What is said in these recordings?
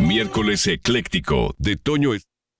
Miércoles ecléctico de Toño.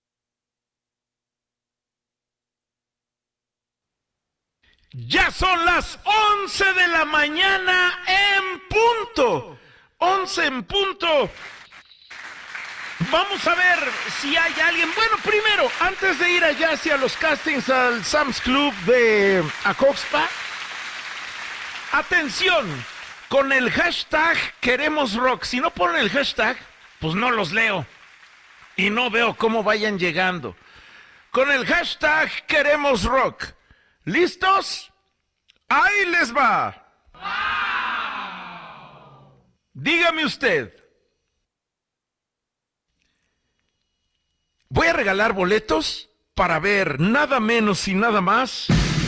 Ya son las 11 de la mañana en punto. 11 en punto. Vamos a ver si hay alguien. Bueno, primero, antes de ir allá hacia los castings al Sam's Club de Acoxpa, atención, con el hashtag Queremos Rock. Si no ponen el hashtag, pues no los leo y no veo cómo vayan llegando. Con el hashtag Queremos Rock. ¿Listos? ¡Ahí les va! ¡Wow! Dígame usted. Voy a regalar boletos para ver nada menos y nada más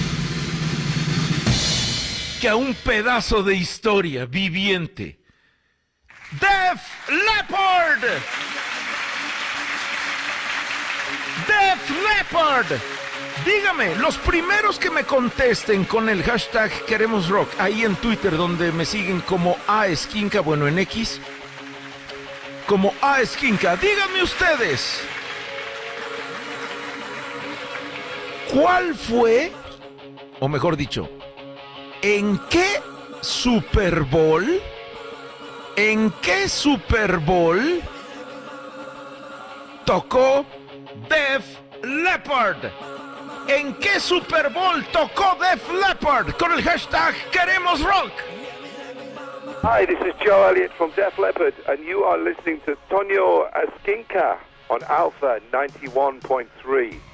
que a un pedazo de historia viviente. Def Leppard. Def Leppard. Dígame, los primeros que me contesten con el hashtag Queremos Rock, ahí en Twitter, donde me siguen como aesquinca, bueno, en X, como aesquinca, díganme ustedes, ¿cuál fue, o mejor dicho, en qué Super Bowl tocó Def Leppard? ¿En qué Super Bowl tocó Def Leppard? Con el hashtag Queremos Rock. Hi, this is Joe Elliott from Def Leppard, and you are listening to Tonio Esquinca on Alpha 91.3.